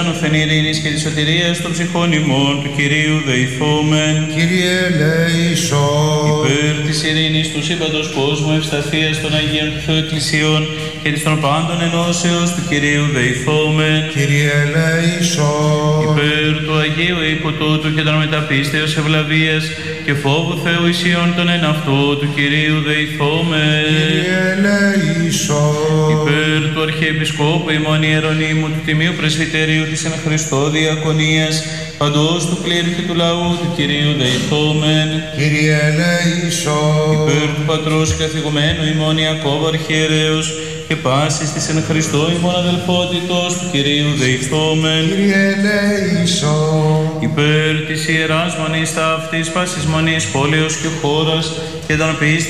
Άνωθεν ειρήνης και της σωτηρίας των ψυχών ημών του Κυρίου δεηθόμεν. Κύριε ελέησον. Υπέρ της ειρήνης του σύμπαντος κόσμου, ευσταθίας των Αγίων του Θεού Εκκλησιών και της των πάντων ενώσεως του Κυρίου δεηθόμεν. Κύριε ελέησον. Υπέρ του Αγίου οίκου τούτου και των μεταπίστεως ευλαβίας και φόβου Θεού ισιών των εν αυτού του Κυρίου δεηθόμεν. Κύριε ελέησον. Υπέρ του Αρχιεπισκόπου ημών Ιερονύμου του Τιμίου Πρεσβυτερίου της εν Χριστώ Διακονίας παντός του κλήρου και του λαού του Κυρίου δεηθόμεν. Κύριε ελέησον. Υπέρ του Πατρός και καθηγουμένου ημών Ιακώβ Αρχιερέως και πάσης της εν Χριστώ ημών αδελφότητος του Κυρίου δεηθόμεν. Κύριε ελέησον. Υπέρ της Ιεράς Μονής ταύτης πάσης μονής πόλεως και χώρας και των πίστης